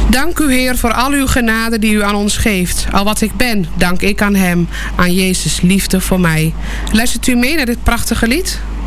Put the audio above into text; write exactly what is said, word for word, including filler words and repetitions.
Dank u, Heer, voor al uw genade die u aan ons geeft. Al wat ik ben, dank ik aan hem, aan Jezus' liefde voor mij. Luistert u mee naar dit prachtige lied?